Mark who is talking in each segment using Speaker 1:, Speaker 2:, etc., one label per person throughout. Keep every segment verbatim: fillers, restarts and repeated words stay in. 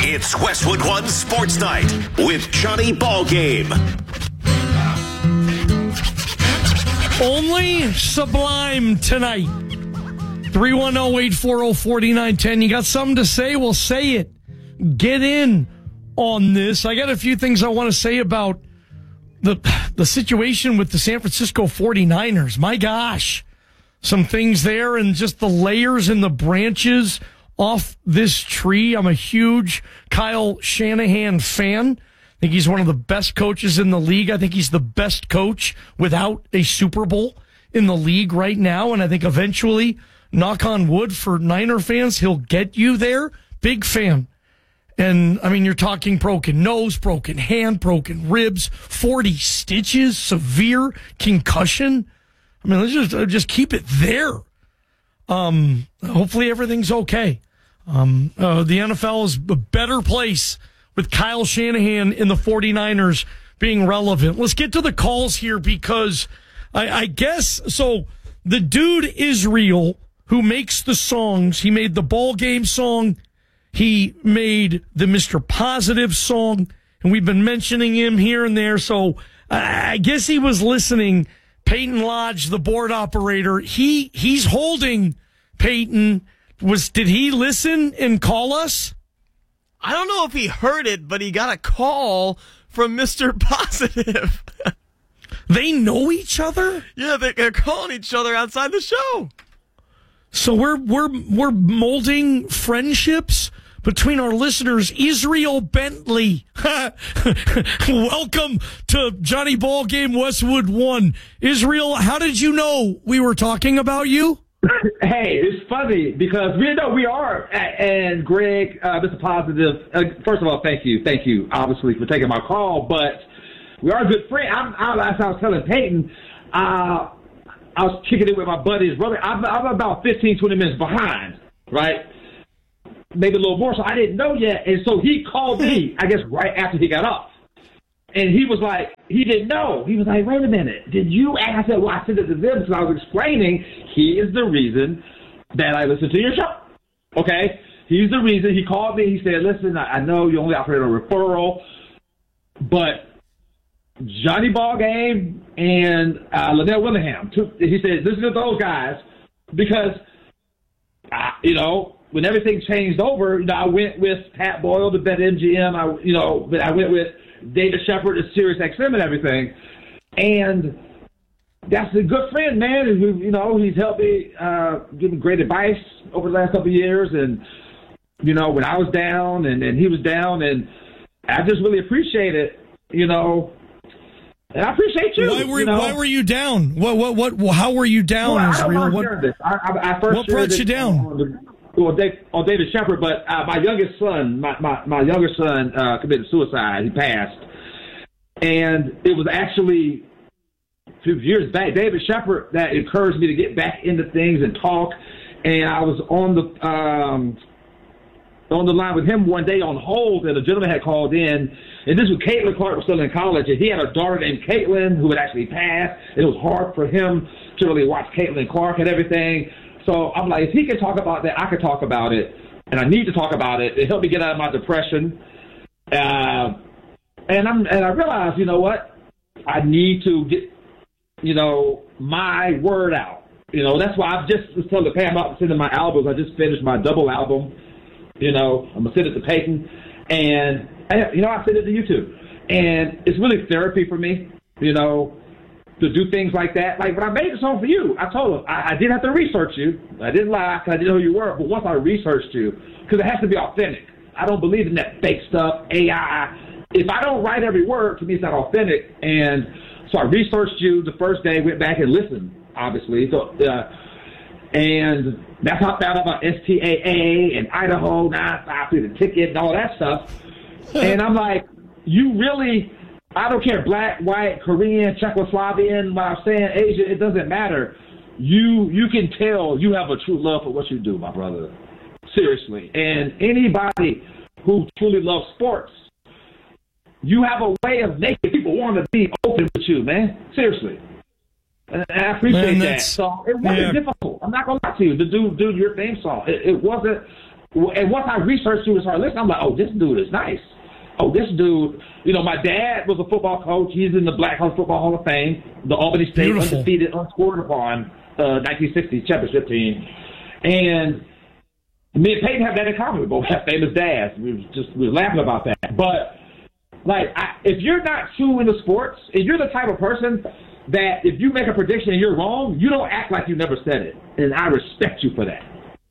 Speaker 1: It's Westwood One Sports Night with Johnny Ballgame.
Speaker 2: Only Sublime tonight. three one zero, eight four zero, four nine one zero. You got something to say? Well, say it. Get in on this. I got a few things I want to say about the the situation with the San Francisco forty-niners. My gosh. Some things there and just the layers and the branches off this tree. I'm a huge Kyle Shanahan fan. I think he's one of the best coaches in the league. I think he's the best coach without a Super Bowl in the league right now. And I think eventually, knock on wood for Niner fans, he'll get you there. Big fan. And, I mean, you're talking broken nose, broken hand, broken ribs, forty stitches, severe concussion. I mean, let's just, just keep it there. Um, hopefully everything's okay. Um, uh, the N F L is a better place with Kyle Shanahan in the forty-niners being relevant. Let's get to the calls here because I, I guess, so the dude Israel who makes the songs, he made the ball game song, he made the Mister Positive song, and we've been mentioning him here and there, so I, I guess he was listening. Peyton Lodge, the board operator, he he's holding Peyton. Was did he listen and call us?
Speaker 3: I don't know if he heard it, but he got a call from Mister Positive.
Speaker 2: They know each other?
Speaker 3: Yeah, they're calling each other outside the show.
Speaker 2: So we're we're we're molding friendships between our listeners. Israel Bentley, welcome to Johnny Ballgame Westwood One. Israel, how did you know we were talking about you?
Speaker 4: Hey, it's funny because we know we are. And Greg, uh, Mister Positive, uh, first of all, thank you. Thank you, obviously, for taking my call. But we are a good friend. I'm, I, as I was telling Peyton, uh, I was kicking it with my buddy's brother. I'm, I'm about fifteen, twenty minutes behind, right? Maybe a little more. So I didn't know yet. And so he called me, I guess, right after he got off. And he was like, he didn't know. He was like, wait a minute. Did you ask that? Well, I sent it to them because I was explaining he is the reason that I listen to your show. Okay? He's the reason. He called me. He said, listen, I, I know you only operate on referral, but Johnny Ballgame and uh, Linnell Willingham, two, he said, listen to those guys because, uh, you know, when everything changed over, you know, I went with Pat Boyle, the BetMGM. I, you know, I went with David Shepard at Sirius X M and everything. And that's a good friend, man. Who, you know, he's helped me, uh, give me great advice over the last couple of years. And, you know, when I was down and, and he was down, and I just really appreciate it, you know. And I appreciate you.
Speaker 2: Why were
Speaker 4: you know?
Speaker 2: Why were you down? What what what? How were you down?
Speaker 4: Well,
Speaker 2: Israel? What,
Speaker 4: I, I, I first
Speaker 2: what brought you down?
Speaker 4: On, the, well, Dave, on David Shepard, but uh, my youngest son, my my, my younger son, uh, committed suicide. He passed, and it was actually a few years back. David Shepard that encouraged me to get back into things and talk. And I was on the um, on the line with him one day on hold, and a gentleman had called in. And this was Caitlin Clark was still in college, and he had a daughter named Caitlin who had actually passed. And it was hard for him to really watch Caitlin Clark and everything. So I'm like, if he can talk about that, I can talk about it. And I need to talk about it. It helped me get out of my depression. Uh, and I'm and I realized, you know what? I need to get, you know, my word out. You know, that's why I've just was telling Pam about sending my albums. I just finished my double album. You know, I'm going to send it to Peyton. And, you know, I send it to you too. And it's really therapy for me, you know, to do things like that. Like when I made the song for you, I told him I, I didn't have to research you. I didn't lie because I didn't know who you were. But once I researched you, because it has to be authentic. I don't believe in that fake stuff, A I. If I don't write every word, to me it's not authentic. And so I researched you the first day, went back and listened, obviously. So, uh, and that's how I found out about S T A A and Idaho, nine five three, the ticket and all that stuff. And I'm like, you really, I don't care, black, white, Korean, Czechoslovakian, what I'm saying, Asian, it doesn't matter. You you can tell you have a true love for what you do, my brother. Seriously. And anybody who truly loves sports, you have a way of making people want to be open with you, man. Seriously. And I appreciate
Speaker 2: Man,
Speaker 4: that. So it wasn't
Speaker 2: yeah.
Speaker 4: difficult. I'm not going to lie to you to do, do your theme song. It, it wasn't and once I researched who was her list, I'm like, oh, this dude is nice. Oh, this dude, you know, my dad was a football coach. He's in the Black College Football Hall of Fame, the Albany State
Speaker 2: Beautiful.
Speaker 4: undefeated, unscored upon uh, nineteen sixty championship team. And me and Peyton have that in common. We both have famous dads. We was just we were laughing about that. But like, I, if you're not true into sports, if you're the type of person that if you make a prediction and you're wrong, you don't act like you never said it, and I respect you for that.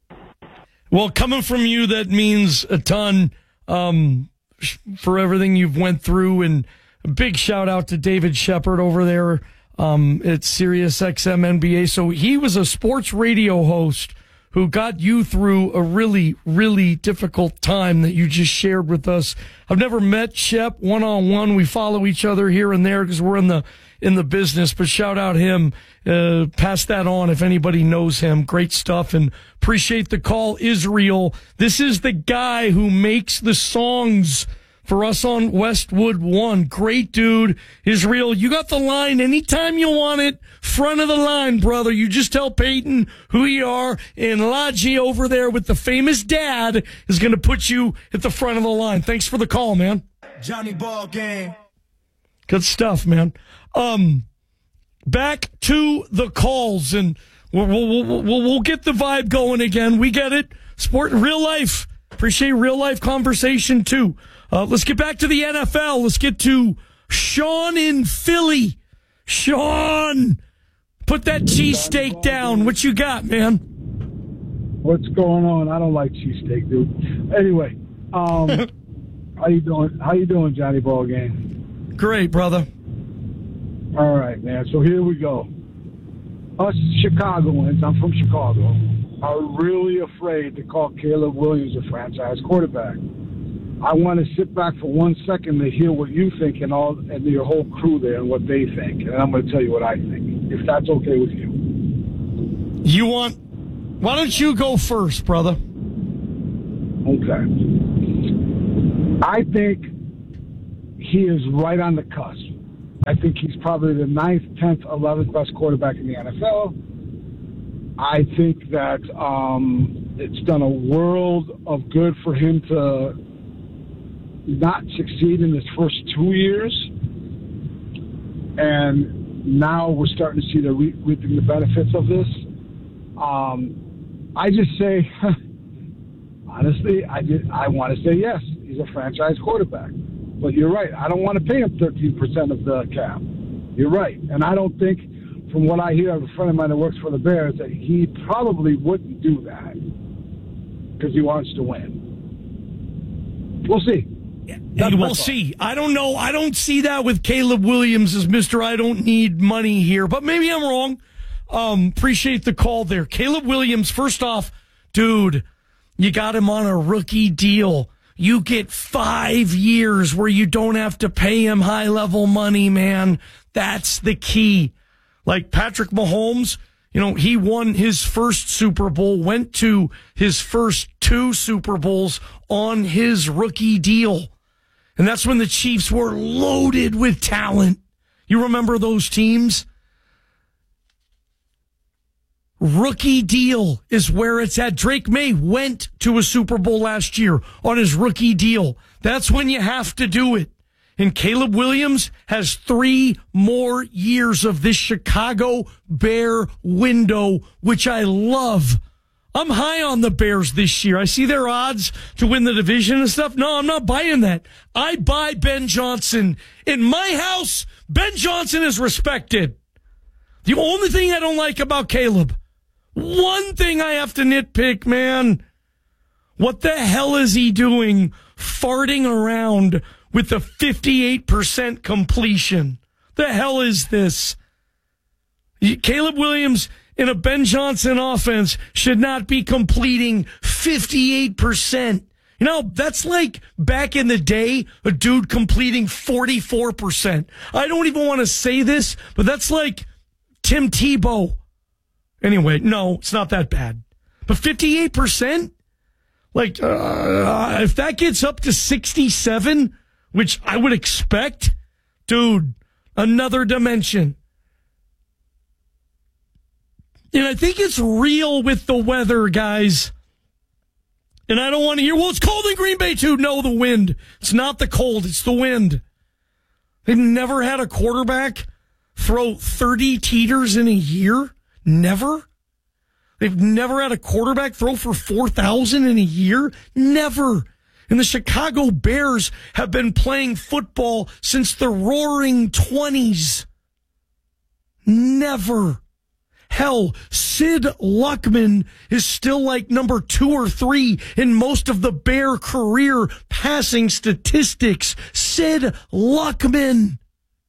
Speaker 2: Well, coming from you, that means a ton um, for everything you've went through, and a big shout out to David Shepard over there um, at Sirius X M N B A. So he was a sports radio host who got you through a really, really difficult time that you just shared with us. I've never met Shep one-on-one. We follow each other here and there because we're in the in the business, but shout out him. Uh, pass that on if anybody knows him. Great stuff, and appreciate the call, Israel. This is the guy who makes the songs for us on Westwood One. Great dude. Israel, you got the line anytime you want it. Front of the line, brother. You just tell Peyton who you are, and Laji over there with the famous dad is going to put you at the front of the line. Thanks for the call, man.
Speaker 5: Johnny Ball Game.
Speaker 2: Good stuff, man. Um, back to the calls, and we'll, we'll, we'll, we'll get the vibe going again. We get it. Sport in real life. Appreciate real life conversation, too. Uh, let's get back to the N F L. Let's get to Sean in Philly. Sean, put that cheesesteak down. What you got, man?
Speaker 6: What's going on? I don't like cheesesteak, dude. Anyway, um, how you doing? How you doing, Johnny Ball Game?
Speaker 2: Great, brother.
Speaker 6: All right, man. So here we go. Us Chicagoans, I'm from Chicago, are really afraid to call Caleb Williams a franchise quarterback. I want to sit back for one second to hear what you think and all and your whole crew there and what they think, and I'm going to tell you what I think, if that's okay with you.
Speaker 2: You want? Why don't you go first, brother?
Speaker 6: Okay. I think he is right on the cusp. I think he's probably the ninth, tenth, eleventh best quarterback in the N F L. I think that um, it's done a world of good for him to not succeed in his first two years. And now we're starting to see the re- reaping the benefits of this. Um, I just say, honestly, I did, I want to say yes, he's a franchise quarterback. But you're right. I don't want to pay him thirteen percent of the cap. You're right. And I don't think, from what I hear of a friend of mine that works for the Bears, that he probably wouldn't do that because he wants to win. We'll see.
Speaker 2: Hey, we'll see. I don't know. I don't see that with Caleb Williams as Mister I don't need money here, but maybe I'm wrong. Um, appreciate the call there. Caleb Williams, first off, dude, you got him on a rookie deal. You get five years where you don't have to pay him high-level money, man. That's the key. Like Patrick Mahomes, you know, he won his first Super Bowl, went to his first two Super Bowls on his rookie deal. And that's when the Chiefs were loaded with talent. You remember those teams? Rookie deal is where it's at. Drake May went to a Super Bowl last year on his rookie deal. That's when you have to do it. And Caleb Williams has three more years of this Chicago Bear window, which I love. I'm high on the Bears this year. I see their odds to win the division and stuff. No, I'm not buying that. I buy Ben Johnson. In my house, Ben Johnson is respected. The only thing I don't like about Caleb, one thing I have to nitpick, man. What the hell is he doing farting around with the fifty-eight percent completion? The hell is this? Caleb Williams in a Ben Johnson offense should not be completing fifty-eight percent. You know, that's like back in the day, a dude completing forty-four percent. I don't even want to say this, but that's like Tim Tebow. Anyway, no, it's not that bad. But fifty-eight percent? Like, uh, if that gets up to sixty-seven, which I would expect, dude, another dimension. And I think it's real with the weather, guys. And I don't want to hear, well, it's cold in Green Bay too. No, the wind. It's not the cold, it's the wind. They've never had a quarterback throw thirty teeters in a year. Never. They've never had a quarterback throw for four thousand in a year. Never. And the Chicago Bears have been playing football since the roaring twenties. Never. Hell, Sid Luckman is still like number two or three in most of the Bear career passing statistics. Sid Luckman.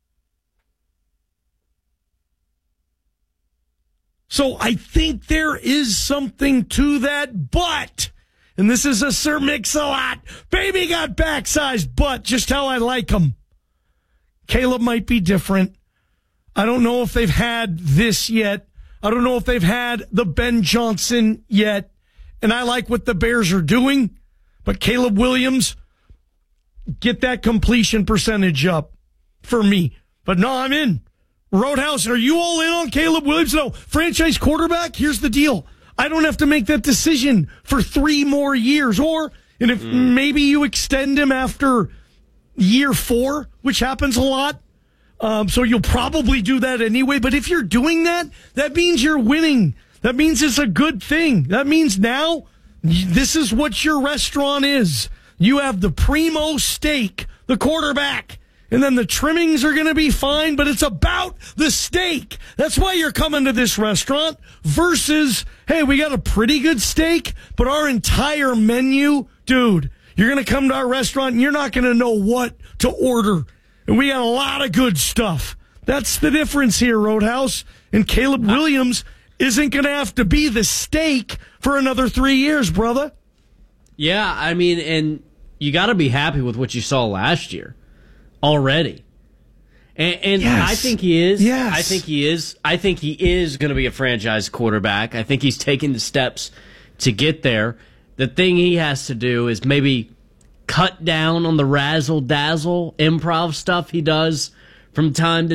Speaker 2: So I think there is something to that, but, and this is a Sir Mix-a-Lot, baby got back-sized butt, just how I like him. Caleb might be different. I don't know if they've had this yet. I don't know if they've had the Ben Johnson yet. And I like what the Bears are doing. But Caleb Williams, get that completion percentage up for me. But no, I'm in. Roadhouse, are you all in on Caleb Williams? No, franchise quarterback, here's the deal. I don't have to make that decision for three more years. Or, and if mm. maybe you extend him after year four, which happens a lot. Um, so you'll probably do that anyway. But if you're doing that, that means you're winning. That means it's a good thing. That means now this is what your restaurant is. You have the primo steak, the quarterback, and then the trimmings are going to be fine, but it's about the steak. That's why you're coming to this restaurant versus, hey, we got a pretty good steak, but our entire menu, dude, you're going to come to our restaurant and you're not going to know what to order. And we got a lot of good stuff. That's the difference here, Roadhouse. And Caleb Williams isn't going to have to be the steak for another three years, brother.
Speaker 7: Yeah, I mean, and you got to be happy with what you saw last year already. And, and
Speaker 2: yes.
Speaker 7: I think he is.
Speaker 2: Yes.
Speaker 7: I think he is. I think he is going to be a franchise quarterback. I think he's taking the steps to get there. The thing he has to do is maybe cut down on the razzle-dazzle improv stuff he does from time to